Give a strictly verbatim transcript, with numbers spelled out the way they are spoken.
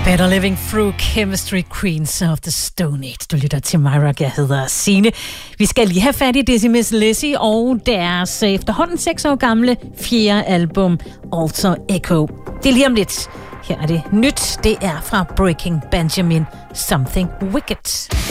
Better Living Through Chemistry, Queens of the Stone Age. Du lytter til Myrock, jeg hedder Signe. Vi skal lige have fat i Dizzy Miss Lizzy og deres efterhånden seks år gamle fjerde album, Alter Echo. Det er lige om lidt. Her er det nyt. Det er fra Breaking Benjamin, Something Wicked.